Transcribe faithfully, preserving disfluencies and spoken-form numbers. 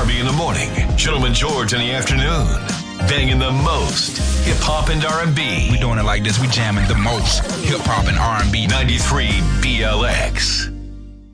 Harvey in the morning, Gentleman George in the afternoon. Banging the most hip hop and R and B. We doing it like this. We jamming the most hip hop and R and B. ninety-three B L X.